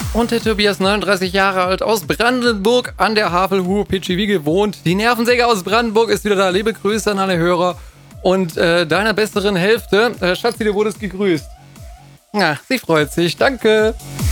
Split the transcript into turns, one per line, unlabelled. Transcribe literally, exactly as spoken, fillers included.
Und der Tobias, neununddreißig Jahre alt, aus Brandenburg an der Havelhuhe, P G wie gewohnt. Die Nervensäge aus Brandenburg ist wieder da. Liebe Grüße an alle Hörer. Und äh, deiner besseren Hälfte, äh, Schatzi, du wurdest gegrüßt. Ja, sie freut sich. Danke.